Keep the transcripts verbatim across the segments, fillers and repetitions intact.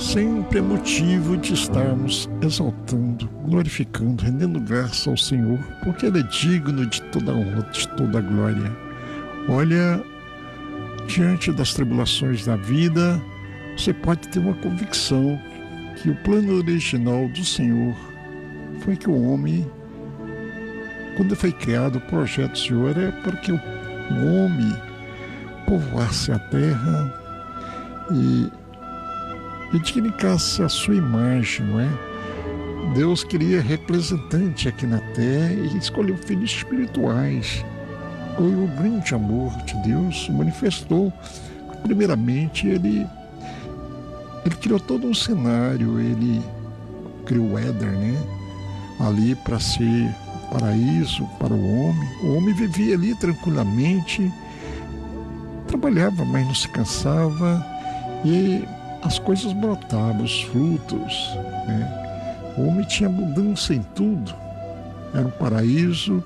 sempre é motivo de estarmos exaltando, glorificando, rendendo graça ao Senhor, porque Ele é digno de toda a honra, de toda a glória. Olha, diante das tribulações da vida, você pode ter uma convicção que o plano original do Senhor foi que o homem, quando foi criado, o projeto do Senhor é para que o homem povoasse a terra e edificasse a sua imagem, não é? Deus queria representante aqui na terra e escolheu filhos espirituais. E o grande amor de Deus se manifestou. Primeiramente, ele, ele criou todo um cenário, ele criou o Éden, né? Ali para ser paraíso para o homem. O homem vivia ali tranquilamente, trabalhava, mas não se cansava, e as coisas brotavam, os frutos, né? O homem tinha abundância em tudo, era um paraíso,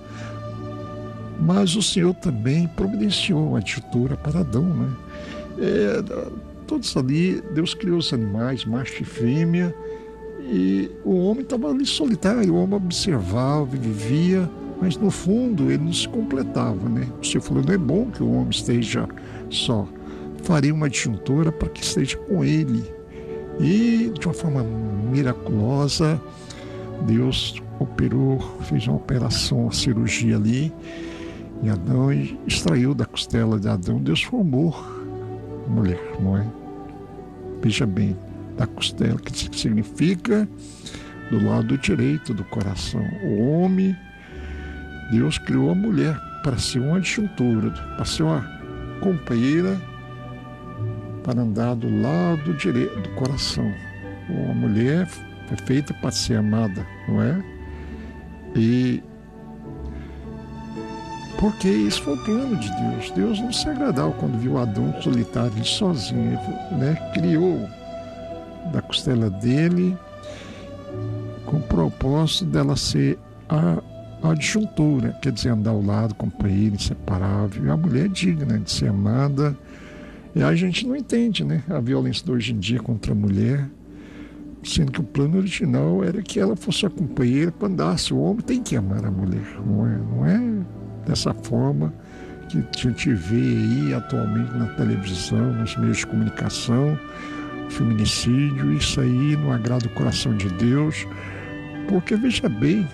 mas o Senhor também providenciou uma adjutora para Adão, né? É, todos ali, Deus criou os animais, macho e fêmea, e o homem estava ali solitário, o homem observava, vivia, mas no fundo ele não se completava, né? O Senhor falou, não é bom que o homem esteja só. Farei uma adjutora para que esteja com ele. E de uma forma miraculosa, Deus operou, fez uma operação, uma cirurgia ali, em Adão, e extraiu da costela de Adão. Deus formou a mulher, não é? Veja bem, da costela, que significa do lado direito do coração. O homem, Deus criou a mulher para ser uma adjuntora, para ser uma companheira, para andar do lado direito do coração. A mulher foi feita para ser amada, não é? E porque isso foi o plano de Deus. Deus não se agradava quando viu Adão solitário, sozinho, né? Criou da costela dele com o propósito dela ser a adjuntora, quer dizer, andar ao lado, companheira, inseparável. E a mulher é digna de ser amada. E a gente não entende, né, a violência de hoje em dia contra a mulher, sendo que o plano original era que ela fosse a companheira para andasse. O homem tem que amar a mulher, não é, não é dessa forma que a gente vê aí atualmente na televisão, nos meios de comunicação, feminicídio. Isso aí não agrada o coração de Deus, porque veja bem,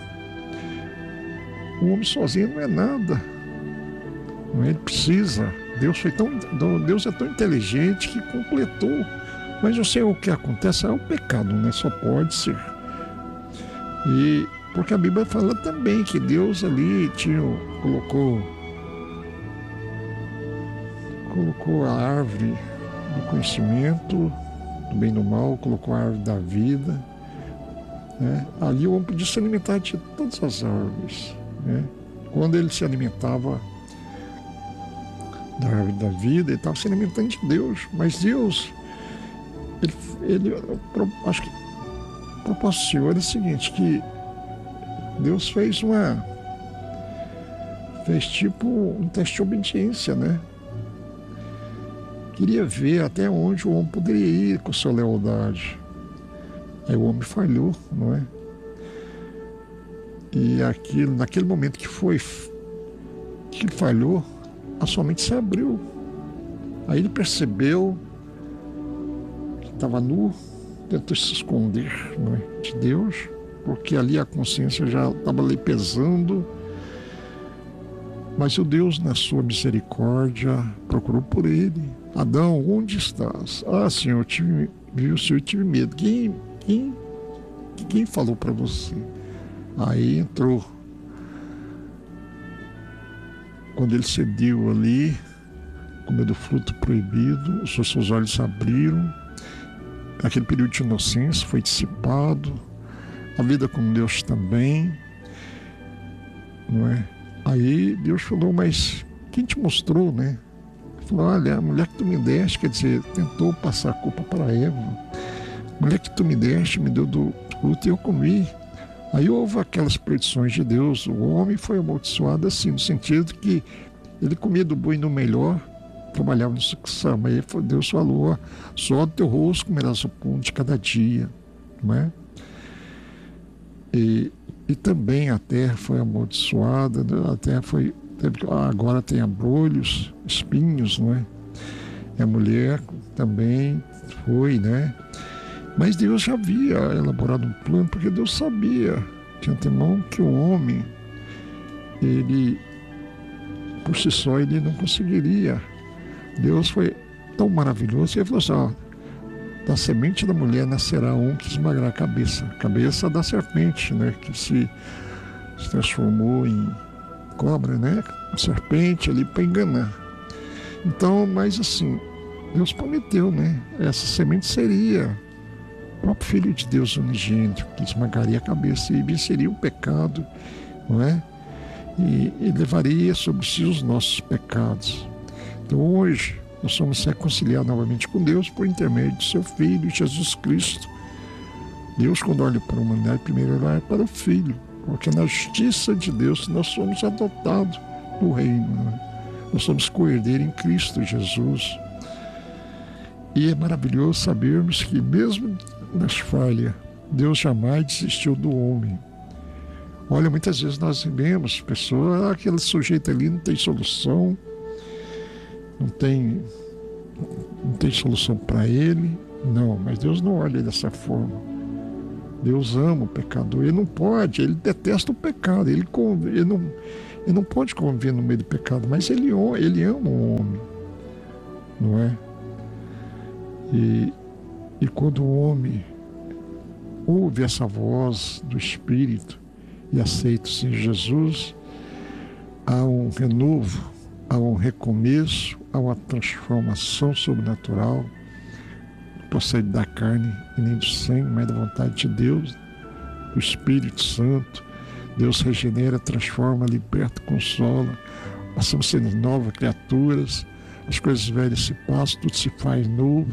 o homem sozinho não é nada, não é? Ele precisa. Deus foi tão, Deus é tão inteligente que completou. Mas não sei o que acontece, é o pecado, né? Só pode ser. E porque a Bíblia fala também que Deus ali tinha, colocou, colocou a árvore do conhecimento, do bem e do mal, colocou a árvore da vida, né? Ali o homem podia se alimentar de todas as árvores, né? Quando ele se alimentava da árvore da vida, ele estava se alimentando de Deus, mas Deus, ele, ele acho que o propósito do Senhor é o seguinte, que Deus fez uma fez tipo um teste de obediência, né? Queria ver até onde o homem poderia ir com sua lealdade. Aí o homem falhou, não é? E aquilo, naquele momento que foi que ele falhou, a sua mente se abriu. Aí ele percebeu que estava nu, tentou se esconder, não é, de Deus, porque ali a consciência já estava ali pesando. Mas o Deus, na sua misericórdia, procurou por ele. Adão, onde estás? Ah, Senhor, eu tive, vi o Senhor e tive medo. Quem, quem, quem falou para você? Aí entrou. Quando ele cedeu ali, comeu do fruto proibido, os seus olhos se abriram. Aquele período de inocência foi dissipado. A vida com Deus também, não é? Aí Deus falou, mas quem te mostrou, né? Ele falou, olha, a mulher que tu me deste, quer dizer, tentou passar a culpa para Eva. A mulher que tu me deste me deu do fruto e eu comi. Aí houve aquelas predições de Deus. O homem foi amaldiçoado assim, no sentido que ele comia do bom e do melhor, trabalhava no sucessão. Aí Deus falou: ó, só do teu rosto comerás o pão de cada dia, não é? E, e também a terra foi amaldiçoada, a terra foi, agora tem abrolhos, espinhos, não é? E a mulher também foi, né? Mas Deus já havia elaborado um plano, porque Deus sabia de antemão que o homem, ele, por si só, ele não conseguiria. Deus foi tão maravilhoso que ele falou assim: ó, da semente da mulher nascerá um que esmagará a cabeça, a cabeça da serpente, né? Que se, se transformou em cobra, né? A serpente ali para enganar. Então, mas assim, Deus prometeu, né? Essa semente seria o próprio Filho de Deus unigênito, que esmagaria a cabeça e venceria o pecado, não é? E, e levaria sobre si os nossos pecados. Então hoje nós somos reconciliados novamente com Deus por intermédio de seu Filho, Jesus Cristo. Deus, quando olha para a humanidade, primeiro olha para o Filho, porque na justiça de Deus nós somos adotados no reino, né? Nós somos co-herdeiros em Cristo Jesus. E é maravilhoso sabermos que mesmo nas falhas, Deus jamais desistiu do homem. Olha, muitas vezes nós vemos pessoas, ah, aquele sujeito ali não tem solução, não tem, não tem solução para ele. Não, mas Deus não olha dessa forma. Deus ama o pecador. Ele não pode, ele detesta o pecado. Ele, ele, não, ele não pode conviver no meio do pecado, mas ele, ele ama o homem, não é? E, e quando o homem ouve essa voz do Espírito e aceita o Senhor Jesus, há um renovo, há um recomeço, há uma transformação sobrenatural. Não procede da carne e nem do sangue, mas da vontade de Deus, do Espírito Santo. Deus regenera, transforma, liberta, consola. Passamos a ser novas criaturas, as coisas velhas se passam, tudo se faz novo.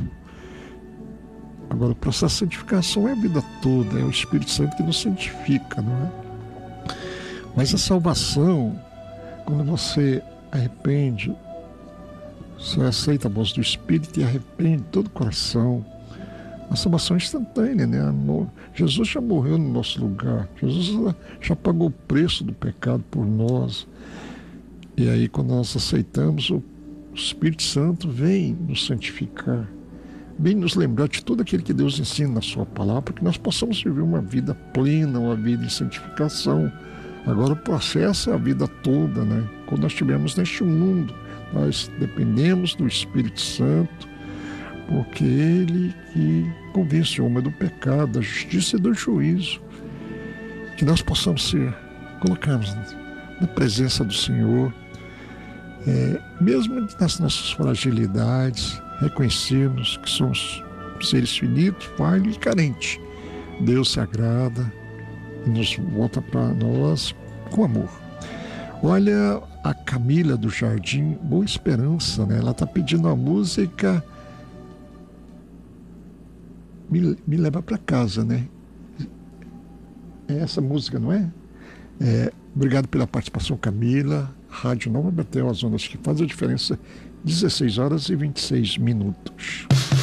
Agora, o processo de santificação é a vida toda, é o Espírito Santo que nos santifica, não é? Mas a salvação, quando você arrepende, você aceita a voz do Espírito e arrepende todo o coração, a salvação é instantânea, né? Jesus já morreu no nosso lugar, Jesus já pagou o preço do pecado por nós. E aí, quando nós aceitamos, o Espírito Santo vem nos santificar, vem nos lembrar de tudo aquilo que Deus ensina na sua palavra, para que nós possamos viver uma vida plena, uma vida de santificação. Agora o processo é a vida toda, né? Quando nós estivermos neste mundo, nós dependemos do Espírito Santo, porque Ele que convence o homem do pecado, da justiça e do juízo. Que nós possamos ser, colocarmos na presença do Senhor, é, mesmo nas nossas fragilidades, reconhecermos que somos seres finitos, falhos e carentes. Deus se agrada e nos volta para nós com amor. Olha a Camila do Jardim Boa Esperança, né? Ela está pedindo a música Me, me Leva para Casa, né? É essa música, não é? É, obrigado pela participação, Camila. Rádio Nova Betel, as ondas que fazem a diferença, dezesseis horas e vinte e seis minutos.